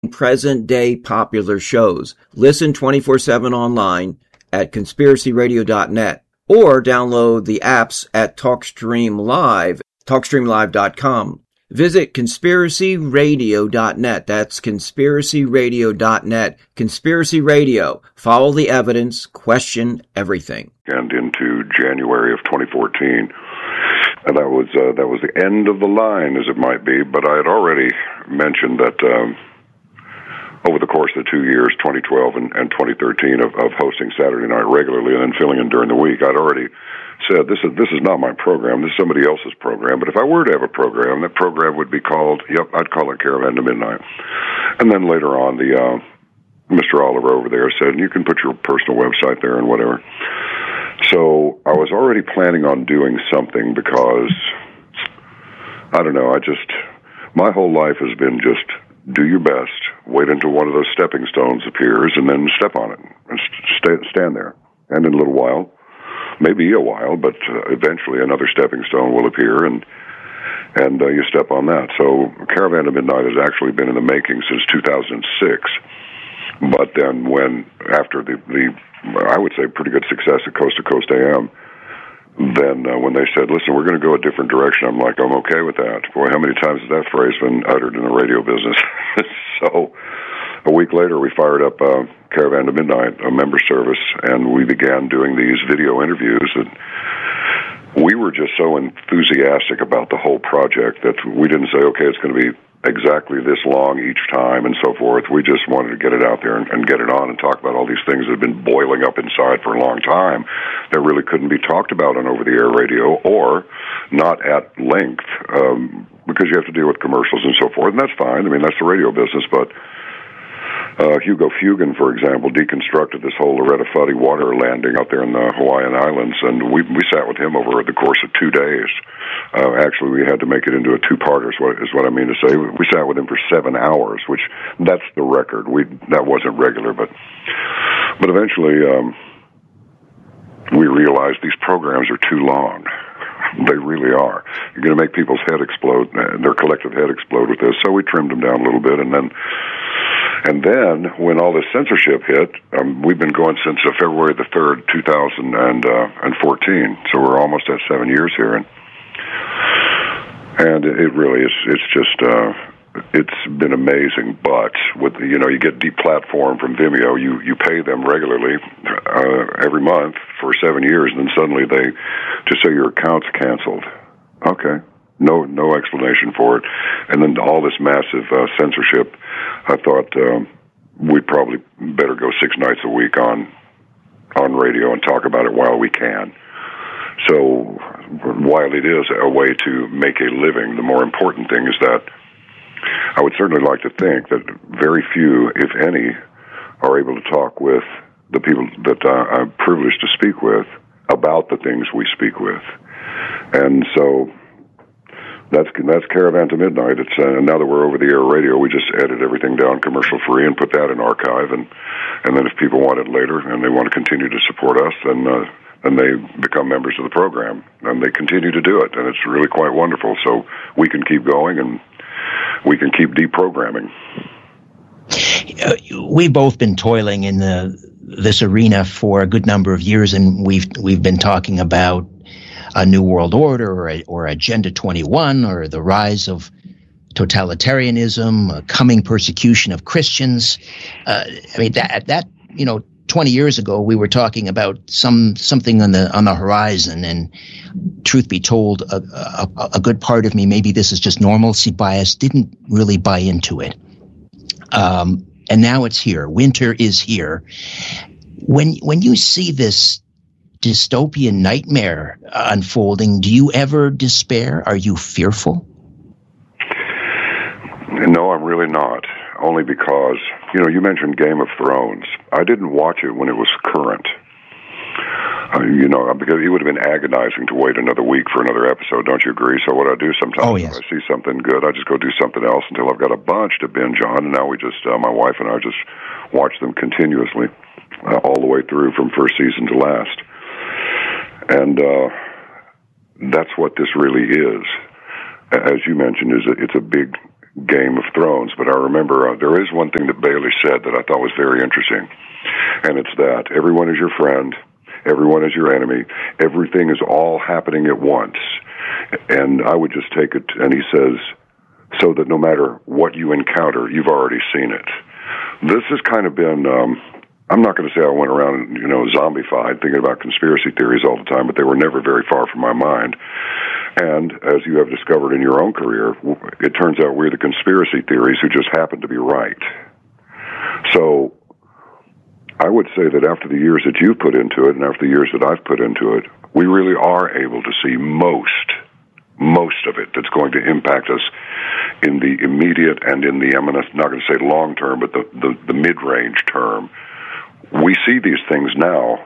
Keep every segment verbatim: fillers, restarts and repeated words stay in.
present-day popular shows. Listen twenty-four seven online at conspiracy radio dot net or download the apps at TalkStream Live, talk stream live dot com. Visit conspiracy radio dot net. That's conspiracy radio dot net. Conspiracy Radio. Follow the evidence. Question everything. And into January of twenty fourteen. And that was uh, that was the end of the line, as it might be. But I had already mentioned that um, over the course of the two years, twenty twelve and, and twenty thirteen, of, of hosting Saturday night regularly and then filling in during the week, I'd already said, this is this is not my program, this is somebody else's program, but if I were to have a program, that program would be called, yep, I'd call it Caravan to Midnight. And then later on, the uh, Mister Oliver over there said, you can put your personal website there and whatever. So I was already planning on doing something because, I don't know, I just, my whole life has been just do your best, wait until one of those stepping stones appears, and then step on it, and stay, stand there. And in a little while, maybe a while, but uh, eventually another stepping stone will appear, and and uh, you step on that. So Caravan to Midnight has actually been in the making since two thousand six. But then when, after the, the I would say, pretty good success at Coast to Coast A M, then uh, when they said, listen, we're going to go a different direction, I'm like, I'm okay with that. Boy, how many times has that phrase been uttered in the radio business? So a week later, we fired up uh, Caravan to Midnight, a member service, and we began doing these video interviews. And we were just so enthusiastic about the whole project that we didn't say, okay, it's going to be exactly this long each time and so forth. We just wanted to get it out there and, and get it on and talk about all these things that have been boiling up inside for a long time that really couldn't be talked about on over-the-air radio or not at length um, because you have to deal with commercials and so forth, and that's fine. I mean, that's the radio business, but Uh, Hugo Fugan, for example, deconstructed this whole Loretta Fuddy water landing out there in the Hawaiian Islands, and we we sat with him over the course of two days. Uh, actually, we had to make it into a two-parter, is what, is what I mean to say. We sat with him for seven hours, which that's the record. We that wasn't regular, but but eventually um, we realized these programs are too long. They really are. You're going to make people's head explode, their collective head explode with this. So we trimmed them down a little bit, and then. And then, when all this censorship hit, um, we've been going since uh, February the third, two thousand fourteen. So we're almost at seven years here, and and it really is. It's just uh, it's been amazing. But with you know, you get deplatformed from Vimeo. You you pay them regularly uh, every month for seven years, and then suddenly they just say your account's canceled. Okay. No, no explanation for it, and then all this massive uh, censorship. I thought um, we'd probably better go six nights a week on on radio and talk about it while we can. So, while it is a way to make a living, the more important thing is that I would certainly like to think that very few, if any, are able to talk with the people that uh, I'm privileged to speak with about the things we speak with, and so. That's that's Caravan to Midnight. It's uh, now that we're over the air radio, we just edit everything down commercial free and put that in archive, and and then if people want it later and they want to continue to support us, then uh, then they become members of the program and they continue to do it, and it's really quite wonderful. So we can keep going and we can keep deprogramming. Uh, we've both been toiling in the this arena for a good number of years, and we've we've been talking about a new world order or, a, or Agenda twenty-one or the rise of totalitarianism, a coming persecution of Christians. Uh, I mean, that, that, you know, twenty years ago, we were talking about some something on the on the horizon, and truth be told, a, a, a good part of me, maybe this is just normalcy bias, didn't really buy into it. Um, and now it's here. Winter is here. When when you see this dystopian nightmare unfolding, do you ever despair? Are you fearful? No, I'm really not. Only because, you know, you mentioned Game of Thrones. I didn't watch it when it was current. Uh, you know, because it would have been agonizing to wait another week for another episode, don't you agree? So what I do sometimes, oh, yes. if I see something good, I just go do something else until I've got a bunch to binge on, and now we just, uh, my wife and I just watch them continuously, uh, all the way through from first season to last. And uh, that's what this really is. As you mentioned, is it's a big, Game of Thrones. But I remember uh, there is one thing that Bailey said that I thought was very interesting, and it's that everyone is your friend, everyone is your enemy, everything is all happening at once. And I would just take it, and he says, so that no matter what you encounter, you've already seen it. This has kind of been, um, I'm not going to say I went around, you know, zombified, thinking about conspiracy theories all the time, but they were never very far from my mind. And as you have discovered in your own career, it turns out we're the conspiracy theories who just happen to be right. So I would say that after the years that you've put into it and after the years that I've put into it, we really are able to see most, most of it that's going to impact us in the immediate and in the, I'm not going to say long term, but the, the, the mid-range term. We see these things now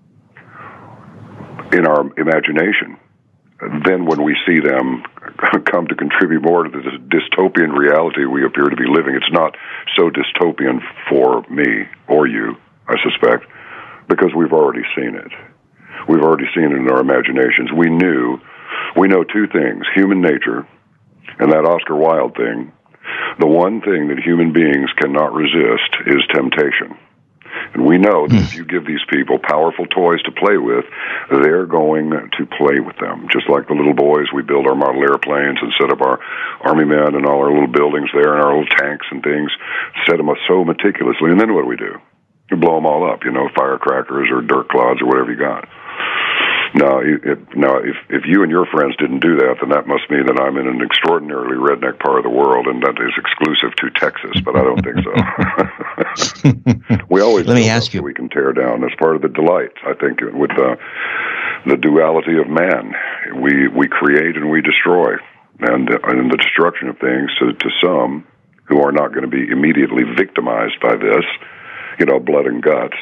in our imagination. Then when we see them come to contribute more to the dystopian reality we appear to be living, it's not so dystopian for me or you, I suspect, because we've already seen it. We've already seen it in our imaginations. We knew, we know two things, human nature and that Oscar Wilde thing. The one thing that human beings cannot resist is temptation. And we know that if you give these people powerful toys to play with, they're going to play with them. Just like the little boys, we build our model airplanes and set up our army men and all our little buildings there and our little tanks and things, set them up so meticulously. And then what do we do? We blow them all up, you know, firecrackers or dirt clods or whatever you got. Now, it, now, if if you and your friends didn't do that, then that must mean that I'm in an extraordinarily redneck part of the world, and that is exclusive to Texas. But I don't think so. We always let me ask you. So we can tear down. That's part of the delight, I think, with uh, the duality of man. We we create and we destroy, and uh, and the destruction of things to, to some who are not going to be immediately victimized by this, you know, blood and guts.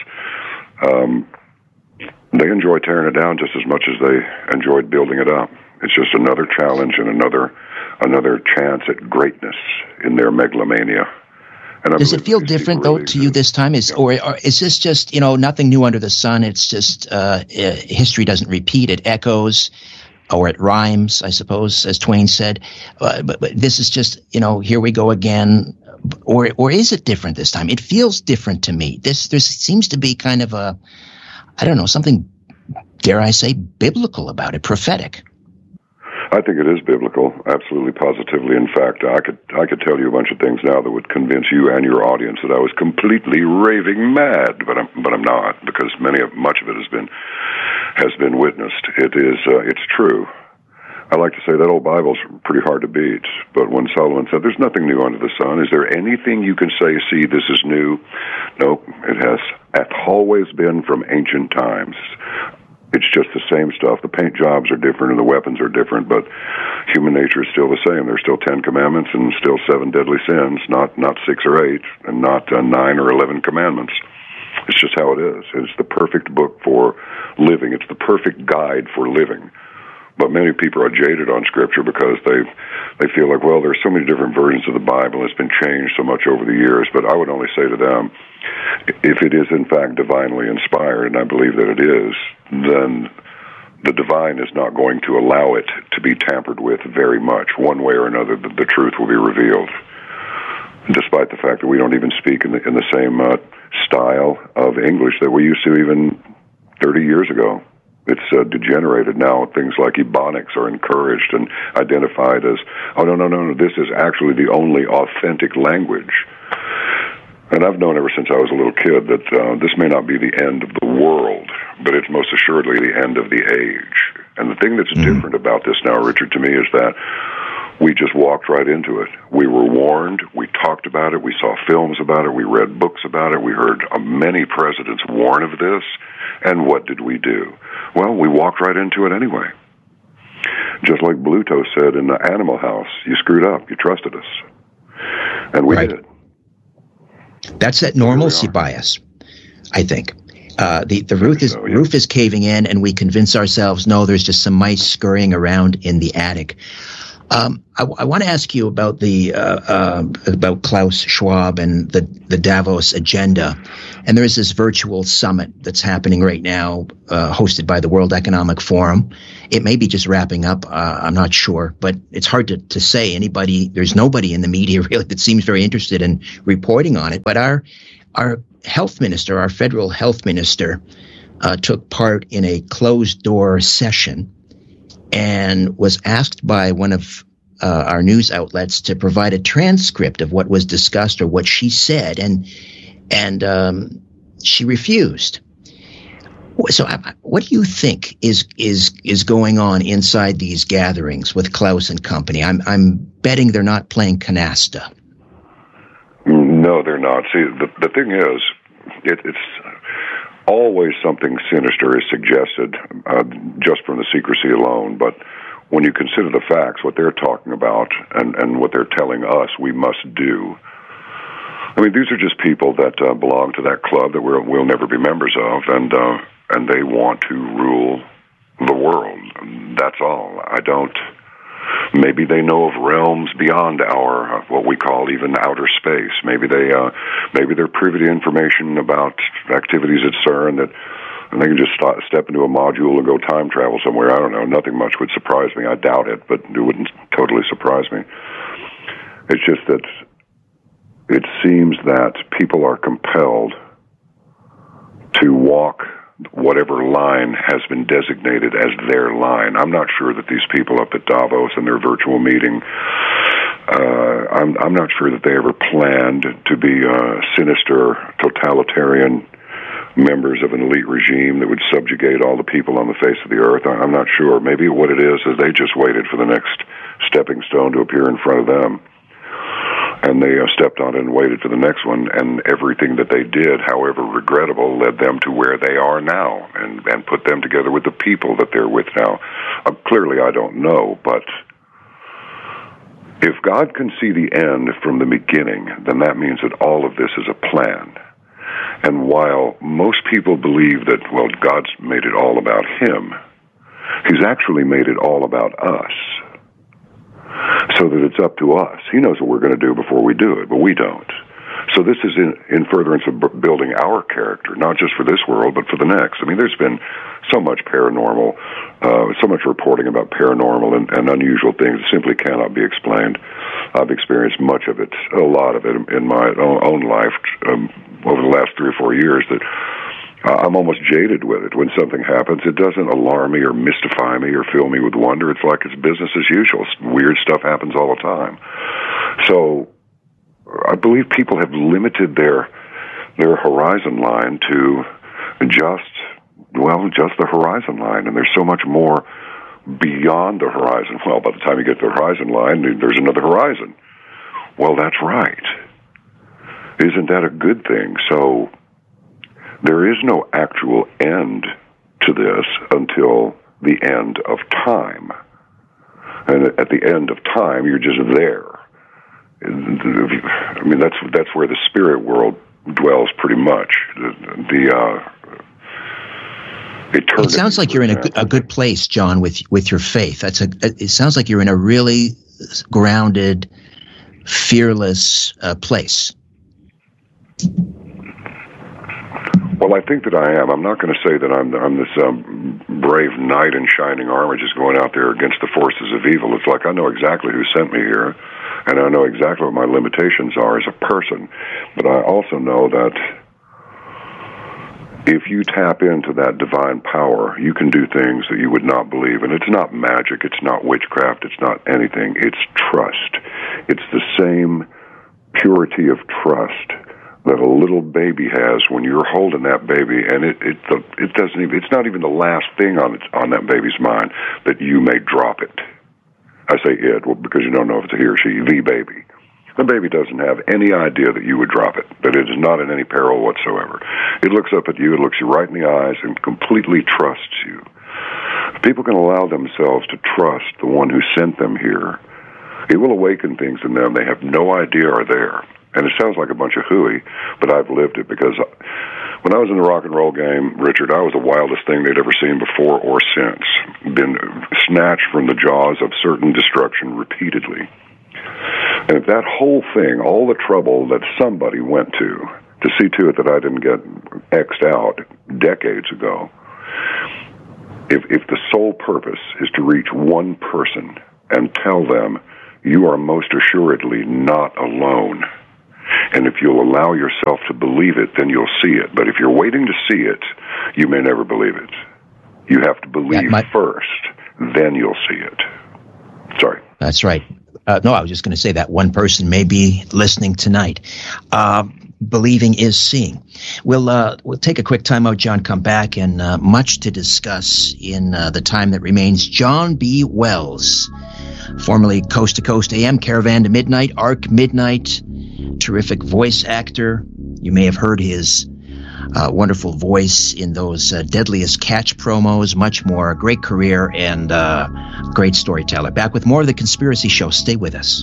Um, They enjoy tearing it down just as much as they enjoyed building it up. It's just another challenge and another another chance at greatness in their megalomania. And Does it feel different, though, to you this time? Is or, or is this just, you know, nothing new under the sun? It's just uh, history doesn't repeat. It echoes, or it rhymes, I suppose, as Twain said. Uh, but, but this is just, you know, here we go again. Or or is it different this time? It feels different to me. This there seems to be kind of a, I don't know, something, dare I say, biblical about it, prophetic. I think it is biblical, absolutely, positively. In fact, I could I could tell you a bunch of things now that would convince you and your audience that I was completely raving mad, but I'm but I'm not, because many of much of it has been has been witnessed. It is uh, it's true. I like to say that old Bible's pretty hard to beat, but when Solomon said, "There's nothing new under the sun," is there anything you can say, "See, this is new"? No, it has always been from ancient times. It's just the same stuff. The paint jobs are different and the weapons are different, but human nature is still the same. There's still Ten Commandments and still seven deadly sins, not not six or eight, and not uh, nine or eleven commandments. It's just how it is. It's the perfect book for living. It's the perfect guide for living. But many people are jaded on Scripture because they they feel like, well, there's so many different versions of the Bible. It's been changed so much over the years. But I would only say to them, if it is in fact divinely inspired, and I believe that it is, then the divine is not going to allow it to be tampered with very much. One way or another, the, the truth will be revealed, despite the fact that we don't even speak in the, in the same uh, style of English that we used to even thirty years ago. It's uh, degenerated now. Things like Ebonics are encouraged and identified as, oh, no, no, no, no, this is actually the only authentic language. And I've known ever since I was a little kid that uh, this may not be the end of the world, but it's most assuredly the end of the age. And the thing that's mm-hmm. different about this now, Richard, to me, is that we just walked right into it. We were warned. We talked about it. We saw films about it. We read books about it. We heard uh, many presidents warn of this. And what did we do? Well, we walked right into it anyway. Just like Bluto said in the Animal House, you screwed up. You trusted us. And we right. did. That's that normalcy bias, I think. Uh, the the roof is so, yeah. roof is caving in, and we convince ourselves, no, there's just some mice scurrying around in the attic. Um, I, I want to ask you about the uh, uh, about Klaus Schwab and the, the Davos agenda. And there is this virtual summit that's happening right now, uh, hosted by the World Economic Forum. It may be just wrapping up. Uh, I'm not sure, but it's hard to, to say. Anybody, there's nobody in the media really that seems very interested in reporting on it. But our our health minister, our federal health minister, uh, took part in a closed door session and was asked by one of uh, our news outlets to provide a transcript of what was discussed or what she said, and and um, she refused. So, uh, what do you think is is is going on inside these gatherings with Klaus and company? I'm I'm betting they're not playing canasta. No, they're not. See, the the thing is, it, it's. always something sinister is suggested uh, just from the secrecy alone, but when you consider the facts, what they're talking about and, and what they're telling us we must do, I mean, these are just people that uh, belong to that club that we're, we'll never be members of, and uh, and they want to rule the world. That's all. I don't... Maybe they know of realms beyond our, uh, what we call even outer space. Maybe they, uh, maybe they're privy to information about activities at CERN that, and they can just st- step into a module and go time travel somewhere. I don't know. Nothing much would surprise me. I doubt it, but it wouldn't totally surprise me. It's just that it seems that people are compelled to walk whatever line has been designated as their line. I'm not sure that these people up at Davos in their virtual meeting, uh, I'm, I'm not sure that they ever planned to be uh, sinister, totalitarian members of an elite regime that would subjugate all the people on the face of the earth. I'm not sure. Maybe what it is is they just waited for the next stepping stone to appear in front of them. And they uh, stepped on it and waited for the next one, and everything that they did, however regrettable, led them to where they are now, and, and put them together with the people that they're with now. Uh, clearly, I don't know, but if God can see the end from the beginning, then that means that all of this is a plan. And while most people believe that, well, God's made it all about Him, He's actually made it all about us. So that it's up to us. He knows what we're going to do before we do it, but we don't. So this is in, in furtherance of b- building our character, not just for this world, but for the next. I mean, there's been so much paranormal, uh, so much reporting about paranormal and, and unusual things that simply cannot be explained. I've experienced much of it, a lot of it, in my own, own life um, over the last three or four years that I'm almost jaded with it. When something happens, it doesn't alarm me or mystify me or fill me with wonder. It's like it's business as usual. Weird stuff happens all the time. So I believe people have limited their their horizon line to just, well, just the horizon line. And there's so much more beyond the horizon. Well, by the time you get to the horizon line, there's another horizon. Well, that's right. Isn't that a good thing? So there is no actual end to this until the end of time. And at the end of time, you're just there. I mean, that's that's where the spirit world dwells pretty much. The, the uh, eternity. It sounds like you're in a good, a good place, John, with with your faith. That's a. It sounds like you're in a really grounded, fearless uh, place. Well, I think that I am. I'm not going to say that I'm I'm this um, brave knight in shining armor just going out there against the forces of evil. It's like I know exactly who sent me here, and I know exactly what my limitations are as a person. But I also know that if you tap into that divine power, you can do things that you would not believe. And it's not magic. It's not witchcraft. It's not anything. It's trust. It's the same purity of trust that a little baby has when you're holding that baby, and it it the, it doesn't even it's not even the last thing on it, on that baby's mind that you may drop it. I say it well, because you don't know if it's a he or she. The baby, the baby doesn't have any idea that you would drop it. That it is not in any peril whatsoever. It looks up at you, it looks you right in the eyes, and completely trusts you. If people can allow themselves to trust the one who sent them here, it will awaken things in them they have no idea are there. And it sounds like a bunch of hooey, but I've lived it, because when I was in the rock and roll game, Richard, I was the wildest thing they'd ever seen before or since. Been snatched from the jaws of certain destruction repeatedly. And if that whole thing, all the trouble that somebody went to, to see to it that I didn't get X'd out decades ago, if if the sole purpose is to reach one person and tell them, you are most assuredly not alone, and if you'll allow yourself to believe it, then you'll see it. But if you're waiting to see it, you may never believe it. You have to believe might... first, then you'll see it. Sorry. That's right. Uh, no, I was just going to say that one person may be listening tonight. Uh, believing is seeing. We'll uh, we'll take a quick time out, John, come back, and uh, much to discuss in uh, the time that remains. John B. Wells, formerly Coast to Coast A M, Caravan to Midnight, Arc Midnight, terrific voice actor. You may have heard his uh, wonderful voice in those uh, Deadliest Catch promos, much more. Great career and uh, great storyteller. Back with more of The Conspiracy Show. Stay with us.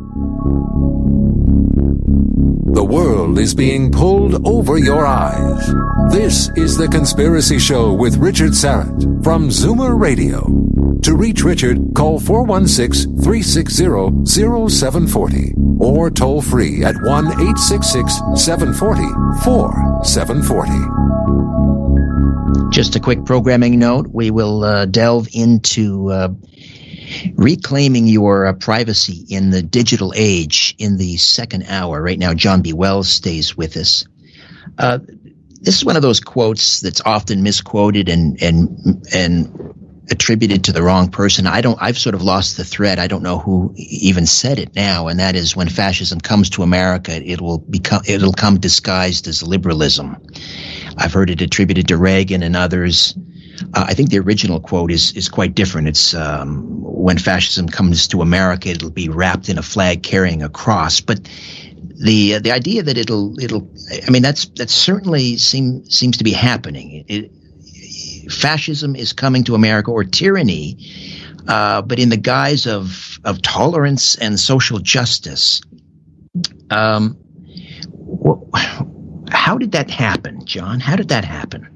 The world is being pulled over your eyes. This is The Conspiracy Show with Richard Syrett from Zoomer Radio. To reach Richard, call four one six, three six zero, zero seven four zero or toll free at one eight six six, seven four zero, four seven four zero. Just a quick programming note. We will uh, delve into uh, reclaiming your uh, privacy in the digital age in the second hour. Right now, John B. Wells stays with us. Uh, this is one of those quotes that's often misquoted and and and attributed to the wrong person. I don't. I've sort of lost the thread. I don't know who even said it now, and that is, when fascism comes to America, it will become it'll come disguised as liberalism. I've heard it attributed to Reagan and others. Uh, I think the original quote is is quite different. It's um, when fascism comes to America, it'll be wrapped in a flag carrying a cross. But the uh, the idea that it'll it'll I mean that's that certainly seem seems to be happening. It, it, fascism is coming to America, or tyranny, uh, but in the guise of of tolerance and social justice. Um, well, how did that happen, John? How did that happen?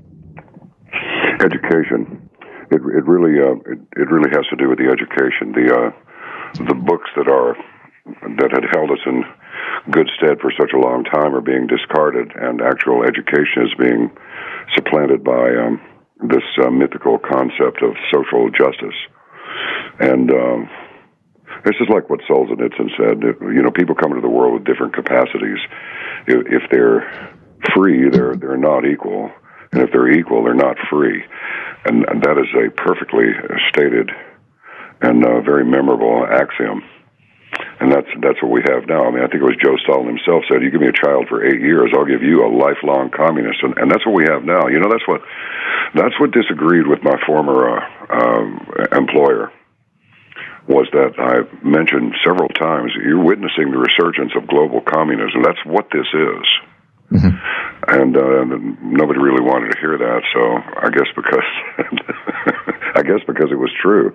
Education. It it really uh, it, it really has to do with the education. The uh, the books that are that had held us in good stead for such a long time are being discarded, and actual education is being supplanted by um, this uh, mythical concept of social justice. And um, this is like what Solzhenitsyn said. You know, people come into the world with different capacities. If, if they're free, they're they're not equal. And if they're equal, they're not free. And, and that is a perfectly stated and uh, very memorable axiom. And that's that's what we have now. I mean, I think it was Joe Stalin himself said, you give me a child for eight years, I'll give you a lifelong communist. And, and that's what we have now. You know, that's what that's what disagreed with my former uh, um, employer, was that I mentioned several times, you're witnessing the resurgence of global communism. That's what this is. Mm-hmm. And uh, nobody really wanted to hear that, so I guess because I guess because it was true.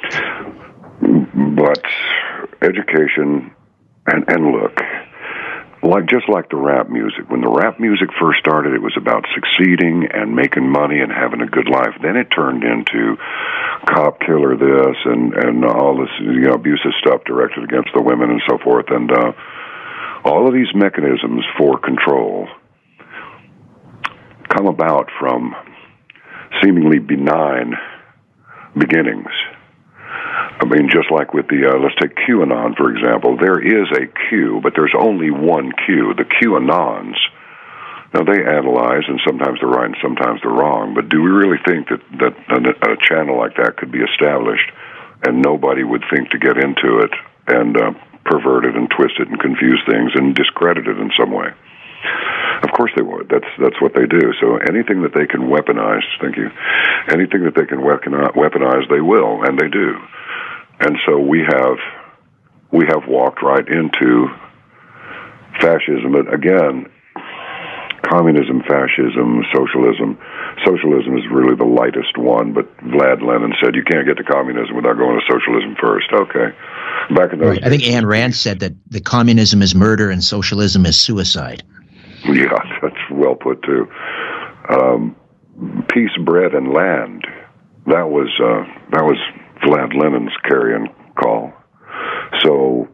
But education and and look, like just like the rap music. When the rap music first started, it was about succeeding and making money and having a good life. Then it turned into cop killer this and and all this, you know, abusive stuff directed against the women and so forth. And uh, all of these mechanisms for control come about from seemingly benign beginnings. I mean, just like with the, uh, let's take QAnon, for example. There is a Q, but there's only one Q. The QAnons, now they analyze, and sometimes they're right and sometimes they're wrong, but do we really think that, that a, a channel like that could be established and nobody would think to get into it and uh, pervert it and twist it and confuse things and discredit it in some way? Of course they would. That's that's what they do. So anything that they can weaponize, thank you, anything that they can weaponize, they will, and they do. And so we have we have walked right into fascism. But again, communism, fascism, socialism. Socialism is really the lightest one, but Vlad Lenin said you can't get to communism without going to socialism first. Okay. Back in those right. I think Ayn Rand said that the communism is murder and socialism is suicide. Yeah, that's well put, too. Um, peace, bread, and land. That was uh, that was Vlad Lenin's carrion call. So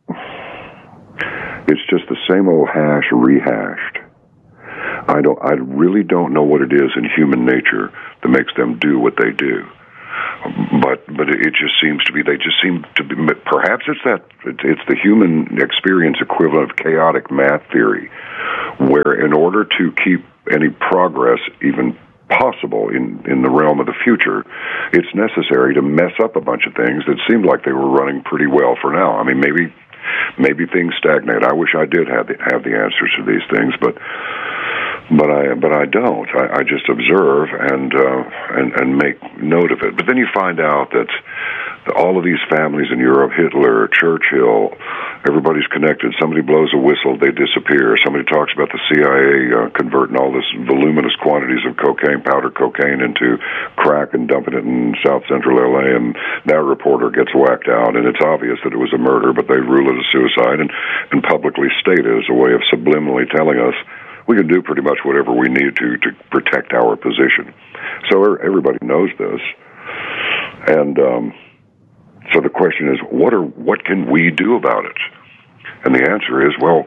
it's just the same old hash rehashed. I don't. I really don't know what it is in human nature that makes them do what they do. But but it just seems to be. They just seem to be. Perhaps it's that. It's the human experience equivalent of chaotic math theory, where in order to keep any progress even possible in, in the realm of the future, it's necessary to mess up a bunch of things that seemed like they were running pretty well for now. I mean, maybe maybe things stagnate. I wish I did have the, have the answers to these things, but but I but I don't. I, I just observe and uh, and and make note of it. But then you find out that all of these families in Europe, Hitler, Churchill, everybody's connected. Somebody blows a whistle, they disappear. Somebody talks about the C I A uh, converting all this voluminous quantities of cocaine, powder cocaine, into crack and dumping it in South Central L A, and that reporter gets whacked out, and it's obvious that it was a murder, but they rule it a suicide and, and publicly state it as a way of subliminally telling us we can do pretty much whatever we need to to protect our position. So everybody knows this. And um, so the question is, what are what can we do about it? And the answer is, well,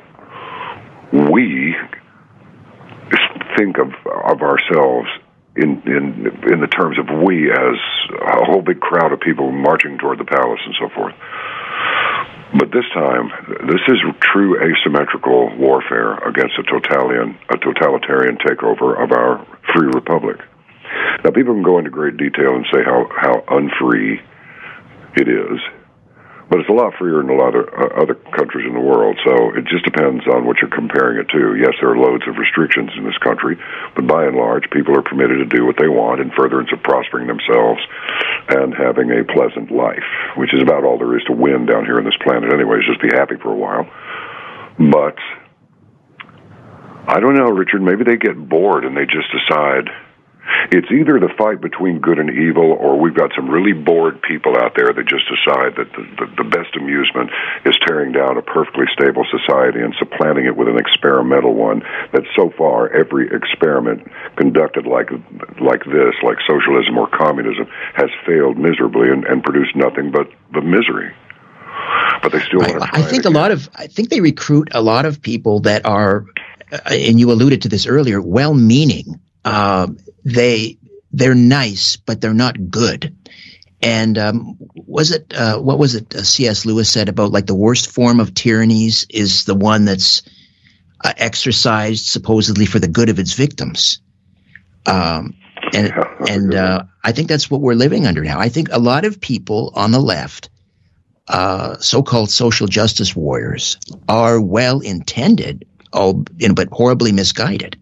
we think of of ourselves in in in the terms of we as a whole big crowd of people marching toward the palace and so forth. But this time, this is true asymmetrical warfare against a totalitarian, a totalitarian takeover of our free republic. Now, people can go into great detail and say how, how unfree it is, but it's a lot freer in a lot of uh, other countries in the world, so it just depends on what you're comparing it to. Yes, there are loads of restrictions in this country, but by and large, people are permitted to do what they want in furtherance of prospering themselves and having a pleasant life, which is about all there is to win down here on this planet anyways, just be happy for a while. But I don't know, Richard, maybe they get bored and they just decide it's either the fight between good and evil, or we've got some really bored people out there that just decide that the, the, the best amusement is tearing down a perfectly stable society and supplanting it with an experimental one that so far every experiment conducted like like this, like socialism or communism, has failed miserably and, and produced nothing but, but misery. But they still want to try I think it a lot of I think they recruit a lot of people that are, uh, and you alluded to this earlier, well-meaning. Uh, they they're nice, but they're not good. And um, was it uh, what was it uh, C S Lewis said about, like, the worst form of tyrannies is the one that's uh, exercised supposedly for the good of its victims. Um, and yeah, and uh, I think that's what we're living under now. I think a lot of people on the left, uh, so-called social justice warriors, are well intended, oh, you know, but horribly misguided.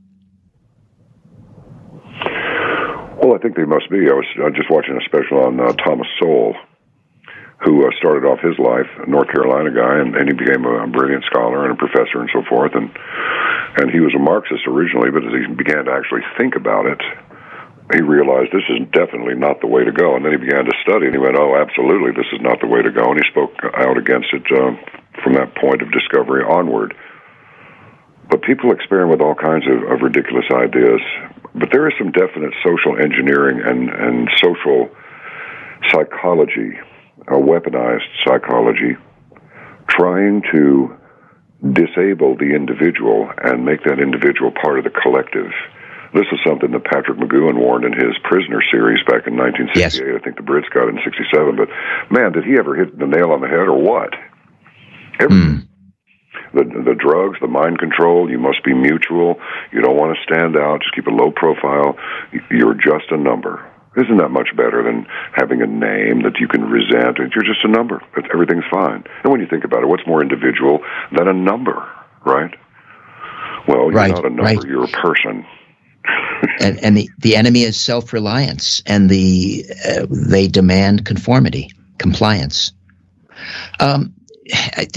Well, I think they must be. I was uh, just watching a special on uh, Thomas Sowell, who uh, started off his life, a North Carolina guy, and, and he became a, a brilliant scholar and a professor and so forth. And and he was a Marxist originally, but as he began to actually think about it, he realized this is definitely not the way to go. And then he began to study, and he went, oh, absolutely, this is not the way to go. And he spoke out against it uh, from that point of discovery onward. But people experiment with all kinds of, of ridiculous ideas. But there is some definite social engineering and, and social psychology, a weaponized psychology, trying to disable the individual and make that individual part of the collective. This is something that Patrick McGowan warned in his Prisoner series back in nineteen sixty-eight. Yes. I think the Brits got it in sixty-seven. But, man, did he ever hit the nail on the head or what? Every, mm. The, the drugs, the mind control, you must be mutual. You don't want to stand out. Just keep a low profile. You're just a number. Isn't that much better than having a name that you can resent? You're just a number. Everything's fine. And when you think about it, what's more individual than a number, right? Well, you're right, not a number. Right. You're a person. and and the, the enemy is self-reliance, and the uh, they demand conformity, compliance. Um, this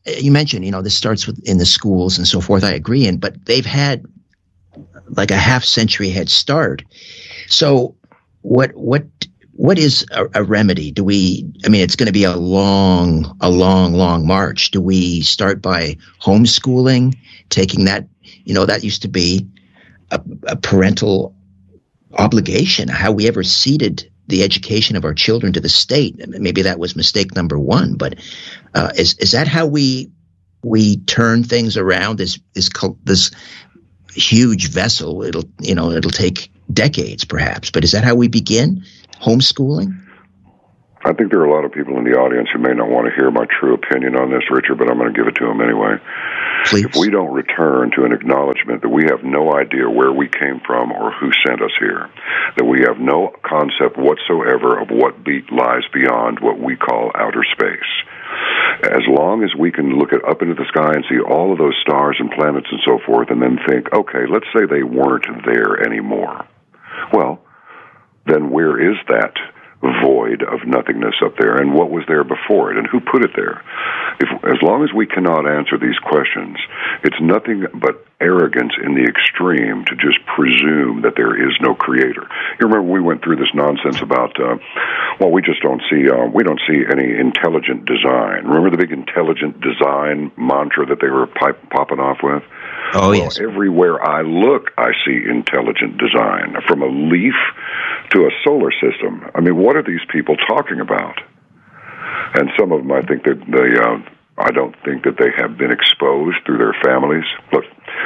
you mentioned, you know, this starts with in the schools and so forth. I agree, and but they've had like a half century head start. So, what what what is a, a remedy? Do we? I mean, it's going to be a long, a long, long march. Do we start by homeschooling, taking that? You know, that used to be a, a parental obligation. How we ever ceded the education of our children to the state. Maybe that was mistake number one. But uh, is is that how we we turn things around? This this this huge vessel. It'll you know it'll take decades, perhaps. But is that how we begin? Homeschooling? I think there are a lot of people in the audience who may not want to hear my true opinion on this, Richard, but I'm going to give it to them anyway. Please. If we don't return to an acknowledgement that we have no idea where we came from or who sent us here, that we have no concept whatsoever of what be- lies beyond what we call outer space, as long as we can look at up into the sky and see all of those stars and planets and so forth, and then think, okay, let's say they weren't there anymore. Well, then where is that void of nothingness up there, and what was there before it, and who put it there? If, as long as we cannot answer these questions, it's nothing but arrogance in the extreme to just presume that there is no creator. You remember we went through this nonsense about, uh, well, we just don't see, uh, we don't see any intelligent design. Remember the big intelligent design mantra that they were pipe, popping off with? Oh, well, yes. Everywhere I look, I see intelligent design, from a leaf to a solar system. I mean, what are these people talking about? And some of them, I think that they, uh, I don't think that they have been exposed through their families. Look,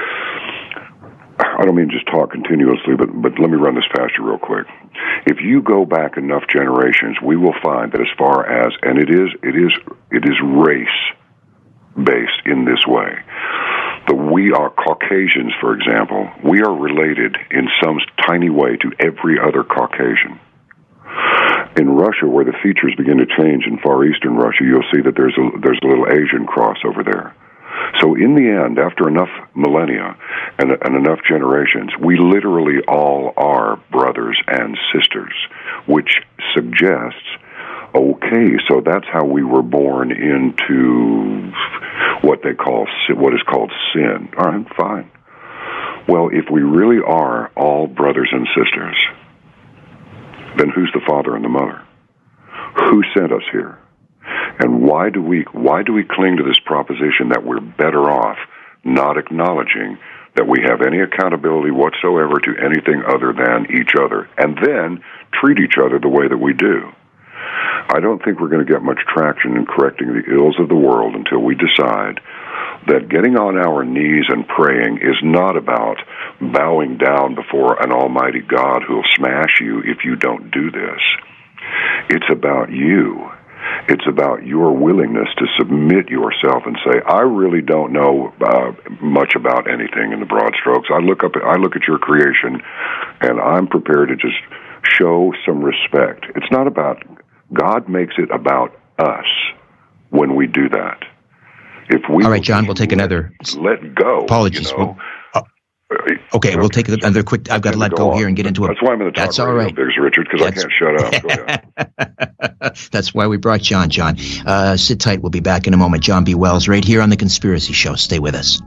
I don't mean just talk continuously, but, but let me run this past you real quick. If you go back enough generations, we will find that as far as, and it is, it is, it is race-based in this way. The we are Caucasians, for example, we are related in some tiny way to every other Caucasian. In Russia, where the features begin to change in Far Eastern Russia, you'll see that there's a, there's a little Asian cross over there. So in the end, after enough millennia and, and enough generations, we literally all are brothers and sisters, which suggests, okay, so that's how we were born into what they call, what is called sin. All right, fine. Well, if we really are all brothers and sisters, then who's the father and the mother? Who sent us here? And why do we why do we cling to this proposition that we're better off not acknowledging that we have any accountability whatsoever to anything other than each other, and then treat each other the way that we do? I don't think we're going to get much traction in correcting the ills of the world until we decide that getting on our knees and praying is not about bowing down before an almighty God who'll smash you if you don't do this. It's about you. It's about your willingness to submit yourself and say, I really don't know uh, much about anything in the broad strokes. I look up, I look at your creation, and I'm prepared to just show some respect. It's not about, God makes it about us when we do that. If we All right, John, we'll take let, another. Let go. Apologies. You know? We'll, uh, okay, we'll take another quick. I've got to let go, go here and get into it. That's why I'm in the talk That's all right, Bigs, Richard, because I can't shut up. Go ahead. That's why we brought John. John, uh, sit tight. We'll be back in a moment. John B. Wells, right here on The Conspiracy Show. Stay with us.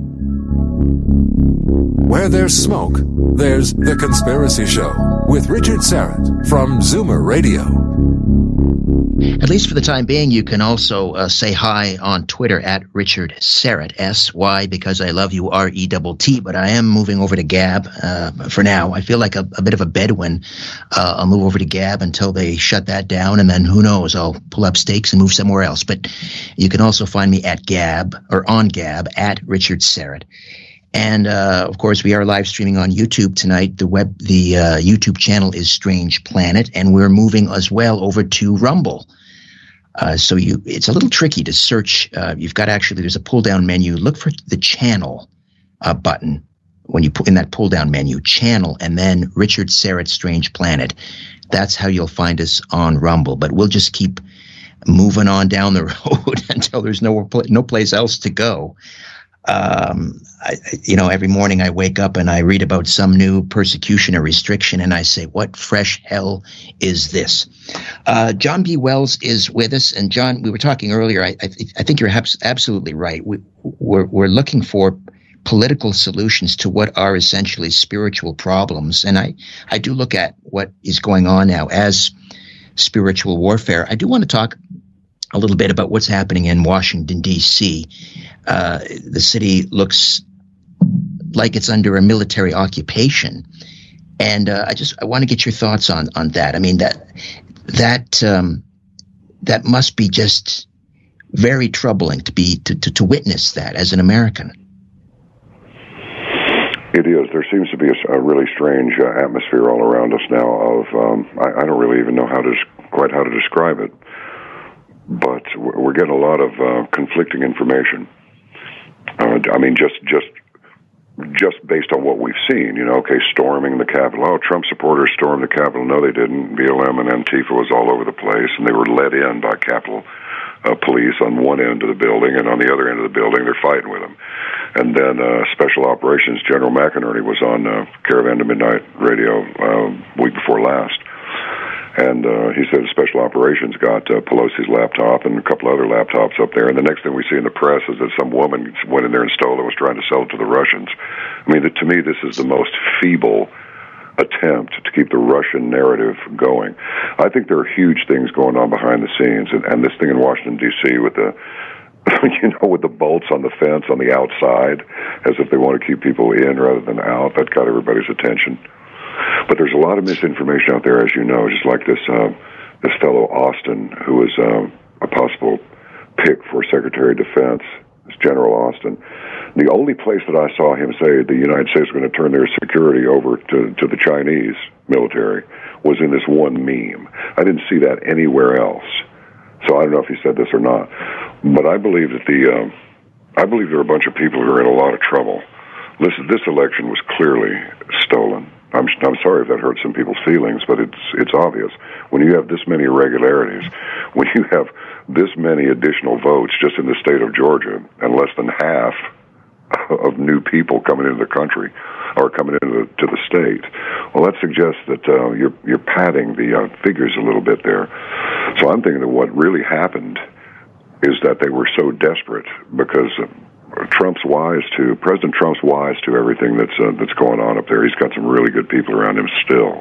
Where there's smoke, there's The Conspiracy Show with Richard Syrett from Zoomer Radio. At least for the time being, you can also uh, say hi on Twitter at Richard Syrett, S Y, because I love you, R E T T, but I am moving over to Gab uh, for now. I feel like a, a bit of a Bedouin. Uh, I'll move over to Gab until they shut that down, and then who knows, I'll pull up stakes and move somewhere else. But you can also find me at Gab, or on Gab, at Richard Syrett. And, uh, of course, we are live streaming on YouTube tonight. The web, the uh, YouTube channel is Strange Planet, and we're moving as well over to Rumble. Uh, so you, it's a little tricky to search. Uh, you've got actually, there's a pull-down menu. Look for the channel uh, button when you put in that pull-down menu, channel, and then Richard Syrett Strange Planet. That's how you'll find us on Rumble. But we'll just keep moving on down the road until there's no no place else to go. um, I, you know, every morning I wake up and I read about some new persecution or restriction, and I say, what fresh hell is this? Uh, John B. Wells is with us. And John, we were talking earlier, I, I, I think you're absolutely right. We, we're, we're looking for political solutions to what are essentially spiritual problems. And I, I do look at what is going on now as spiritual warfare. I do want to talk a little bit about what's happening in Washington, D C. Uh, the city looks like it's under a military occupation. And uh, I just I want to get your thoughts on, on that. I mean, that that um, that must be just very troubling to be to, to, to witness that as an American. It is. There seems to be a, a really strange uh, atmosphere all around us now of, um, I, I don't really even know how to quite how to describe it, but we're getting a lot of uh, conflicting information. Uh, I mean, just just just based on what we've seen, you know, okay, storming the Capitol. Oh, Trump supporters stormed the Capitol. No, they didn't. B L M and Antifa was all over the place, and they were led in by Capitol uh, police on one end of the building, and on the other end of the building, they're fighting with them. And then uh, Special Operations General McInerney was on uh, Caravan to Midnight Radio uh, week before last. And uh, he said Special Operations got uh, Pelosi's laptop and a couple other laptops up there. And the next thing we see in the press is that some woman went in there and stole it, was trying to sell it to the Russians. I mean, the, to me, this is the most feeble attempt to keep the Russian narrative going. I think there are huge things going on behind the scenes. And, and this thing in Washington, D C with the, you know, with the bolts on the fence on the outside, as if they want to keep people in rather than out, that got everybody's attention. But there's a lot of misinformation out there, as you know, just like this uh, this fellow Austin, who is uh, a possible pick for Secretary of Defense, this General Austin. The only place that I saw him say the United States is going to turn their security over to, to the Chinese military was in this one meme. I didn't see that anywhere else. So I don't know if he said this or not. But I believe that the uh, I believe there are a bunch of people who are in a lot of trouble. Listen, this election was clearly stolen. I'm I'm sorry if that hurts some people's feelings, but it's it's obvious. When you have this many irregularities, when you have this many additional votes just in the state of Georgia, and less than half of new people coming into the country or coming into the, to the state, well, that suggests that uh, you're you're padding the uh, figures a little bit there. So I'm thinking that what really happened is that they were so desperate because Uh, Trump's wise to President Trump's wise to everything that's uh, that's going on up there. He's got some really good people around him still.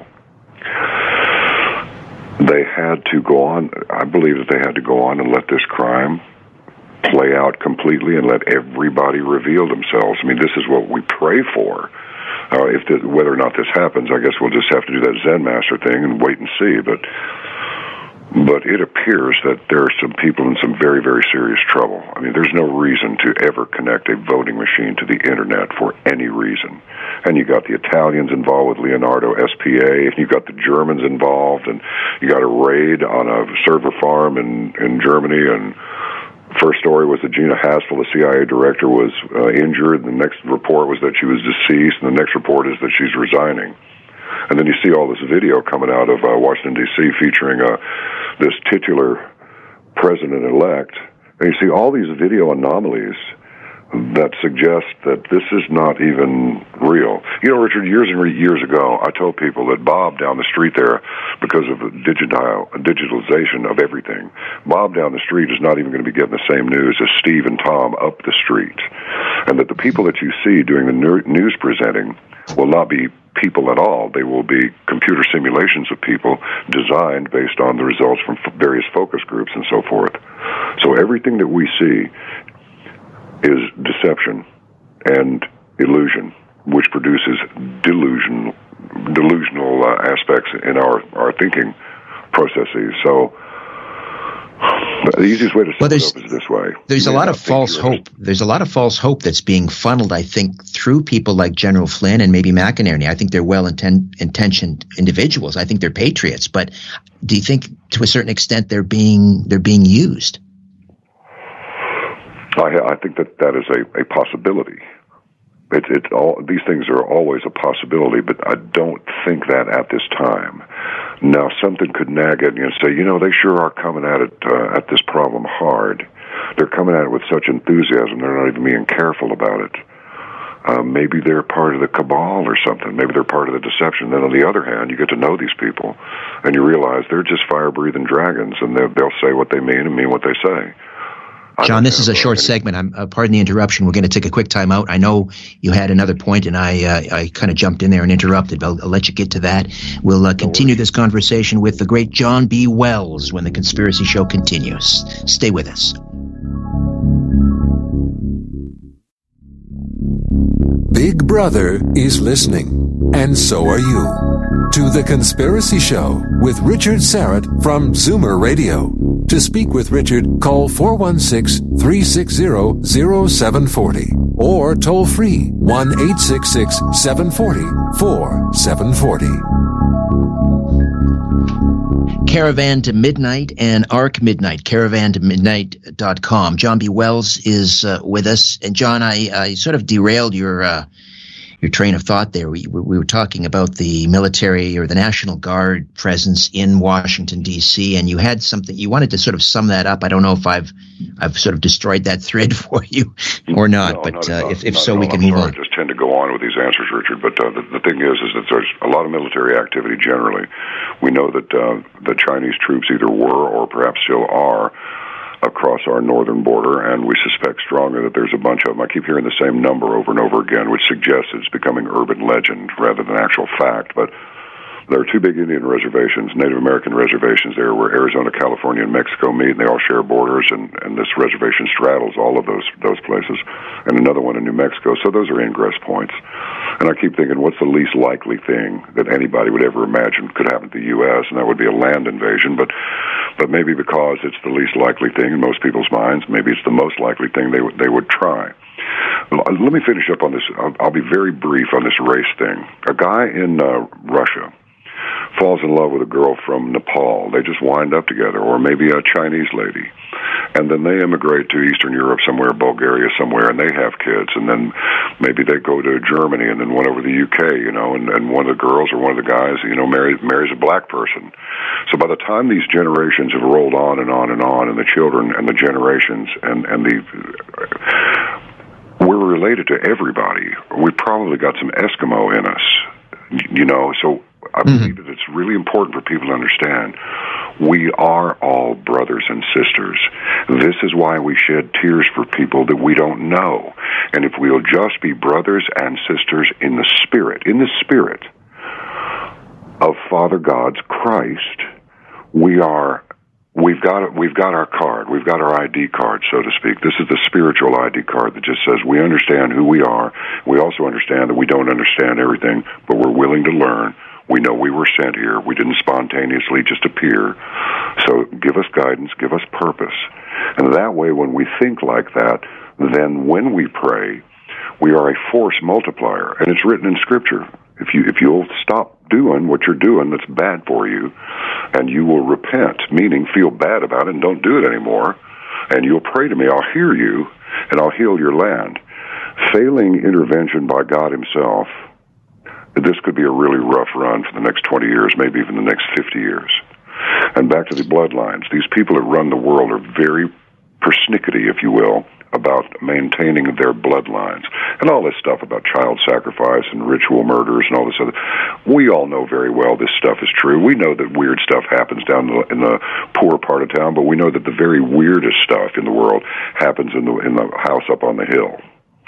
They had to go on. I believe that they had to go on and let this crime play out completely and let everybody reveal themselves. I mean, this is what we pray for. Uh, if this, whether or not this happens, I guess we'll just have to do that Zen Master thing and wait and see. But. But it appears that there are some people in some very, very serious trouble. I mean, there's no reason to ever connect a voting machine to the Internet for any reason. And you got the Italians involved with Leonardo S P A, and you got the Germans involved, and you got a raid on a server farm in, in Germany, and first story was that Gina Haspel, the C I A director, was uh, injured. The next report was that she was deceased, and the next report is that she's resigning. And then you see all this video coming out of uh, Washington, D C featuring uh, this titular president-elect. And you see all these video anomalies that suggest that this is not even real. You know, Richard, years and years ago, I told people that Bob down the street there, because of the digital, digitalization of everything, Bob down the street is not even going to be getting the same news as Steve and Tom up the street. And that the people that you see doing the news presenting will not be people at all. They will be computer simulations of people designed based on the results from various focus groups and so forth. So everything that we see is deception and illusion, which produces delusion, delusional uh, aspects in our, our thinking processes. So the easiest way to sum well, it up is this way. There's a lot of false hope. There's a lot of false hope that's being funneled, I think, through people like General Flynn and maybe McInerney. I think they're well-intentioned individuals. I think they're patriots. But do you think, to a certain extent, they're being they're being used? I, I think that that is a, a possibility. It's it's all these things are always a possibility, but I don't think that at this time. Now, something could nag at you and say, you know, they sure are coming at it, uh, at this problem hard. They're coming at it with such enthusiasm, they're not even being careful about it. Uh, maybe they're part of the cabal or something. Maybe they're part of the deception. Then on the other hand, you get to know these people, and you realize they're just fire-breathing dragons, and they'll say what they mean and mean what they say. John, this is a short segment. I'm uh, pardon the interruption. We're going to take a quick time out. I know you had another point, and I uh, I kind of jumped in there and interrupted. But I'll, I'll let you get to that. We'll uh, continue this conversation with the great John B. Wells when the Conspiracy Show continues. Stay with us. Big Brother is listening, and so are you, to The Conspiracy Show with Richard Syrett from Zoomer Radio. To speak with Richard, call four one six, three six zero, zero seven four zero or toll free one eight six six, seven four zero, four seven four zero. Caravan to Midnight and Arc Midnight, caravan to midnight dot com. John B. Wells is uh, with us. And John, I, I sort of derailed your uh, your train of thought there. We, we were talking about the military or the National Guard presence in Washington, D C, and you had something, you wanted to sort of sum that up. I don't know if I've I've sort of destroyed that thread for you or not, no, but not uh, all, if, if not so, we can I'm move sorry. on. I just tend to go on with these answers, Richard, but uh, the, the thing is, is that there's a lot of military activity generally. We know that uh, the Chinese troops either were or perhaps still are across our northern border, and we suspect strongly that there's a bunch of them. I keep hearing the same number over and over again, which suggests it's becoming urban legend rather than actual fact. But there are two big Indian reservations, Native American reservations there, where Arizona, California, and Mexico meet, and they all share borders, and, and this reservation straddles all of those those places, and another one in New Mexico. So those are ingress points. And I keep thinking, what's the least likely thing that anybody would ever imagine could happen to the U S? And that would be a land invasion, but but maybe because it's the least likely thing in most people's minds, maybe it's the most likely thing they would they would try. Let me finish up on this. I'll, I'll be very brief on this race thing. A guy in uh, Russia falls in love with a girl from Nepal. They just wind up together, or maybe a Chinese lady. And then they immigrate to Eastern Europe somewhere, Bulgaria somewhere, and they have kids. And then maybe they go to Germany and then one over the U K, you know, and, and one of the girls or one of the guys, you know, marries, marries a black person. So by the time these generations have rolled on and on and on, and the children and the generations and, and the... we're related to everybody. We probably got some Eskimo in us, you know, so I believe mm-hmm. that it's really important for people to understand we are all brothers and sisters. This is why we shed tears for people that we don't know. And if we'll just be brothers and sisters in the spirit, in the spirit of Father God's Christ, we are... We've got we've got our card. We've got our I D card, so to speak. This is the spiritual I D card that just says we understand who we are. We also understand that we don't understand everything, but we're willing to learn. We know we were sent here. We didn't spontaneously just appear. So give us guidance, give us purpose. And that way, when we think like that, then when we pray, we are a force multiplier. And it's written in Scripture. If you if you'll stop doing what you're doing that's bad for you, and you will repent, meaning feel bad about it and don't do it anymore, and you'll pray to me, I'll hear you, and I'll heal your land. Failing intervention by God himself, this could be a really rough run for the next twenty years, maybe even the next fifty years. And back to the bloodlines. These people that run the world are very persnickety, if you will, about maintaining their bloodlines. And all this stuff about child sacrifice and ritual murders and all this other. We all know very well this stuff is true. We know that weird stuff happens down in the poor part of town, but we know that the very weirdest stuff in the world happens in the in the house up on the hill.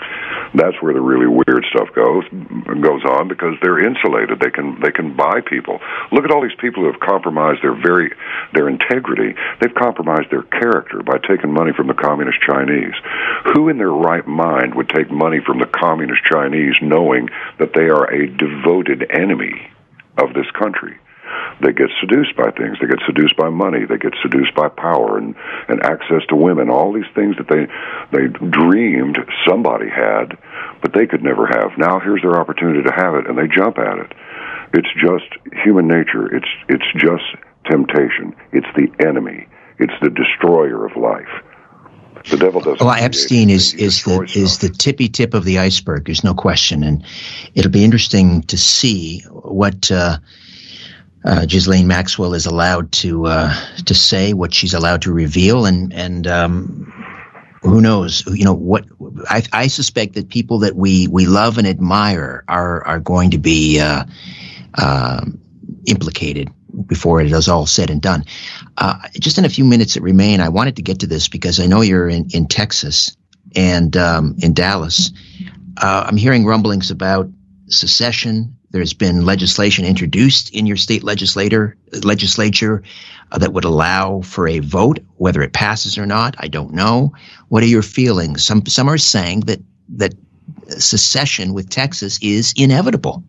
That's where the really weird stuff goes goes on because they're insulated. They can they can buy people. Look at all these people who have compromised their very their integrity. They've compromised their character by taking money from the communist Chinese. Who in their right mind would take money from the communist Chinese knowing that they are a devoted enemy of this country? They get seduced by things. They get seduced by money. They get seduced by power and, and access to women. All these things that they they dreamed somebody had, but they could never have. Now here's their opportunity to have it, and they jump at it. It's just human nature. It's it's just temptation. It's the enemy. It's the destroyer of life. The devil doesn't. Well, Epstein is is the stuff. is the tippy tip of the iceberg. There's no question, and it'll be interesting to see what. Uh, uh, Ghislaine Maxwell is allowed to uh, to say what she's allowed to reveal, and and um, who knows? You know what? I, I suspect that people that we, we love and admire are are going to be uh, uh, implicated before it is all said and done. Uh, just in a few minutes that remain, I wanted to get to this because I know you're in, in Texas and um, in Dallas. Uh, I'm hearing rumblings about secession. There's been legislation introduced in your state legislator legislature uh, that would allow for a vote, whether it passes or not. I don't know. What are your feelings? Some some are saying that that secession with Texas is inevitable.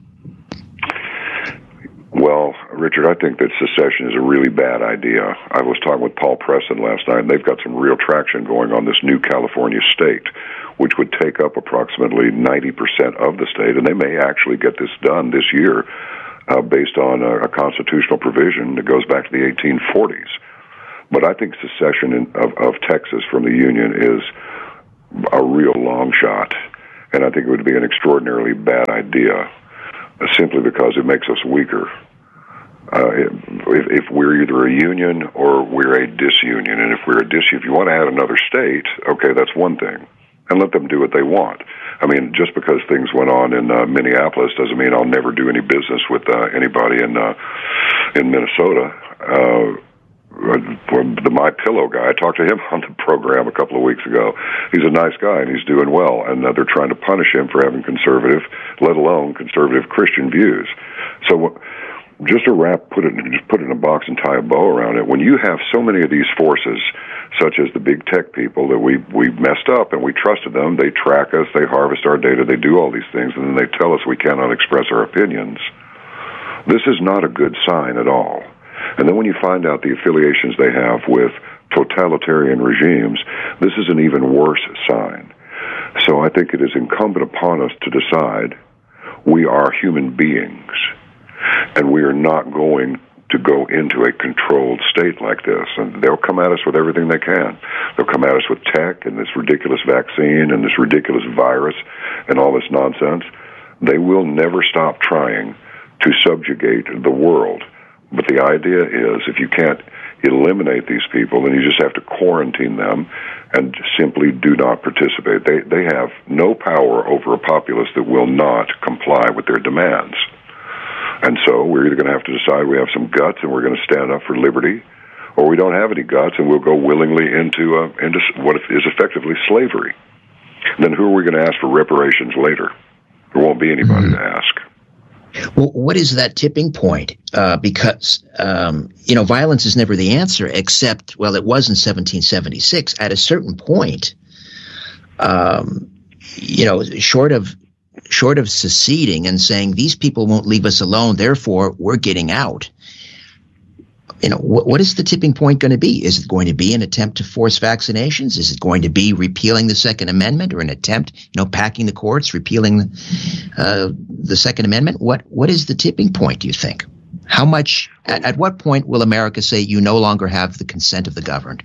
Well, Richard, I think that secession is a really bad idea. I was talking with Paul Preston last night, and they've got some real traction going on this new California state, which would take up approximately ninety percent of the state, and they may actually get this done this year uh, based on a, a constitutional provision that goes back to the eighteen forties. But I think secession in, of, of Texas from the Union is a real long shot, and I think it would be an extraordinarily bad idea uh, simply because it makes us weaker. Uh, if, if we're either a union or we're a disunion, and if we're a dis, if you want to add another state, okay, that's one thing, and let them do what they want. I mean, just because things went on in uh, Minneapolis doesn't mean I'll never do any business with uh, anybody in uh, in Minnesota. Uh, the My Pillow guy, I talked to him on the program a couple of weeks ago. He's a nice guy and he's doing well, and uh, they're trying to punish him for having conservative, let alone conservative Christian views. So. Just to wrap, put it, just put it in a box and tie a bow around it. When you have so many of these forces, such as the big tech people that we we messed up and we trusted them, they track us, they harvest our data, they do all these things, and then they tell us we cannot express our opinions. This is not a good sign at all. And then when you find out the affiliations they have with totalitarian regimes, this is an even worse sign. So I think it is incumbent upon us to decide we are human beings. And we are not going to go into a controlled state like this. And they'll come at us with everything they can. They'll come at us with tech and this ridiculous vaccine and this ridiculous virus and all this nonsense. They will never stop trying to subjugate the world. But the idea is if you can't eliminate these people, then you just have to quarantine them and simply do not participate. They, they have no power over a populace that will not comply with their demands. And so we're either going to have to decide we have some guts and we're going to stand up for liberty, or we don't have any guts and we'll go willingly into uh, into what is effectively slavery. And then who are we going to ask for reparations later? There won't be anybody mm-hmm. to ask. Well, what is that tipping point? Uh, because, um, you know, violence is never the answer, except, well, it was in seventeen seventy-six. At a certain point, um, you know, short of short of seceding and saying these people won't leave us alone, therefore we're getting out. You know, what, what is the tipping point going to be? Is it going to be an attempt to force vaccinations? Is it going to be repealing the Second Amendment, or an attempt, you know, packing the courts, repealing uh, the Second Amendment? What what is the tipping point, do you think? How much, at, at what point will America say you no longer have the consent of the governed?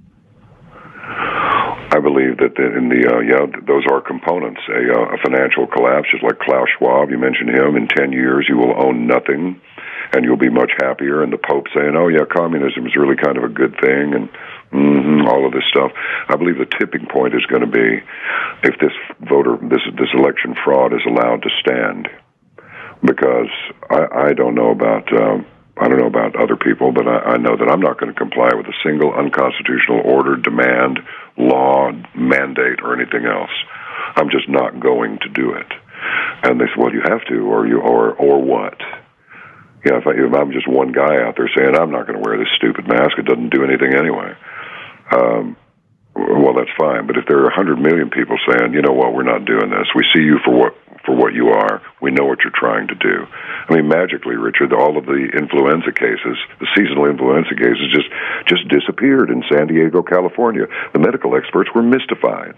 I believe that in the, uh, yeah, those are components. A, uh, a financial collapse, just like Klaus Schwab, you mentioned him, in ten years you will own nothing and you'll be much happier. And the Pope saying, oh yeah, communism is really kind of a good thing, and mm-hmm, all of this stuff. I believe the tipping point is going to be if this voter, this, this election fraud is allowed to stand. Because I, I don't know about, um, I don't know about other people, but I, I know that I'm not going to comply with a single unconstitutional order, demand, law, mandate, or anything else. I'm just not going to do it. And they said, well, you have to, or you, or or what? You know, if, I, if I'm just one guy out there saying I'm not going to wear this stupid mask, it doesn't do anything anyway. Um, well, that's fine. But if there are a hundred million people saying, you know what, we're not doing this. We see you for what for what you are. We know what you're trying to do. I mean, magically, Richard, all of the influenza cases, the seasonal influenza cases, just just disappeared in San Diego, California. The medical experts were mystified.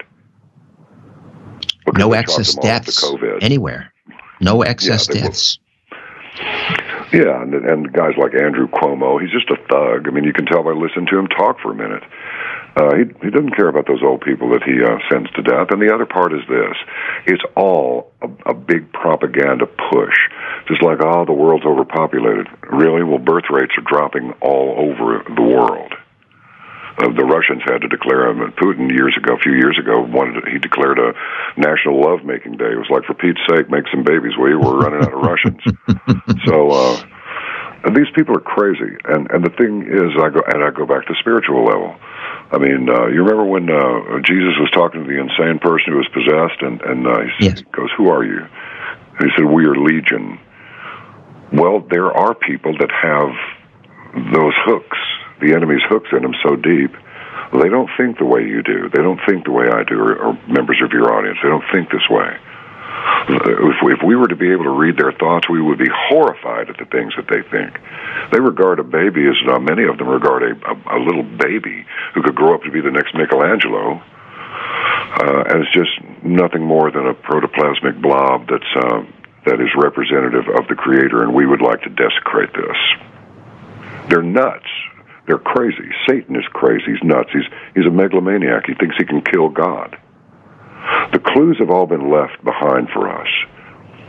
No excess deaths anywhere. No excess yeah, deaths. Were, yeah, and, and guys like Andrew Cuomo, he's just a thug. I mean, you can tell by listening to him talk for a minute. Uh, he, he doesn't care about those old people that he uh, sends to death. And the other part is this. It's all a, a big propaganda push just like, oh, the world's overpopulated. Really? Well, birth rates are dropping all over the world. Uh, the Russians had to declare, um, Putin years ago, a few years ago, wanted to, he declared a National Lovemaking Day. It was like, for Pete's sake, make some babies, will you? We're running out of Russians. So, uh, and these people are crazy. And, and the thing is, I go, and I go back to spiritual level. I mean, uh, you remember when uh, Jesus was talking to the insane person who was possessed, and, and uh, he yes. goes, who are you? And he said, we are Legion. Well, there are people that have those hooks, the enemy's hooks in them so deep, they don't think the way you do. They don't think the way I do, or, or members of your audience. They don't think this way. If we, if we were to be able to read their thoughts, we would be horrified at the things that they think. They regard a baby as, uh, many of them regard a, a, a little baby who could grow up to be the next Michelangelo, uh, as just nothing more than a protoplasmic blob that's uh, that is representative of the Creator, and we would like to desecrate this. They're nuts. They're crazy. Satan is crazy. He's nuts. He's he's a megalomaniac. He thinks he can kill God. The clues have all been left behind for us.